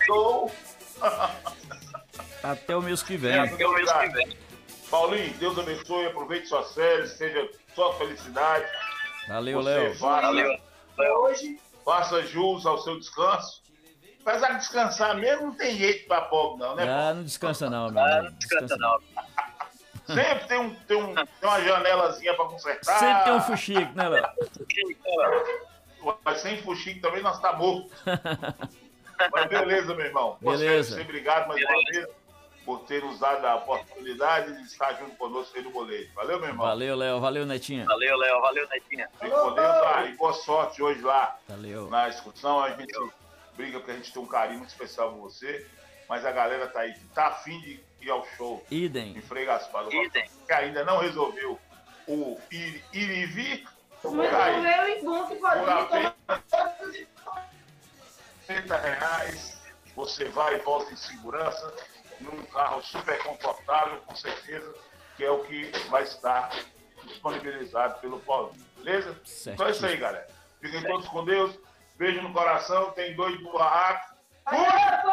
Sextou. Até o mês que vem. Paulinho, Deus abençoe, aproveite suas férias, seja só felicidade. Valeu, Léo. Faça jus ao seu descanso. Apesar de descansar mesmo, não tem jeito pra pobre, não, né? Ah, não descansa não, meu amigo. Descansa não. Sempre tem uma janelazinha pra consertar. Sempre tem um fuxico, né, Léo? Mas sem fuxico também nós tá morto. Mas beleza, meu irmão. Beleza. Você, obrigado mais uma vez por ter nos dado a oportunidade de estar junto conosco aí no boleto. Valeu, meu irmão. Valeu, Léo. Valeu, Netinha. Fique com Deus, e boa sorte hoje lá. Valeu. Na excursão. A gente briga porque a gente tem um carinho muito especial por você. Mas a galera tá aí, que tá afim de ir ao show. Idem. Em Frei Gaspar do Rocha, que ainda não resolveu o ir e vir. Não resolveu e bom que pode Por apenas ir. R$30, você vai e volta em segurança, num carro super confortável, com certeza, que é o que vai estar disponibilizado pelo Paulinho. Beleza? Certo. Então é isso aí, galera. Fiquem todos com Deus. Beijo no coração. Tem doido no barraco. Aí,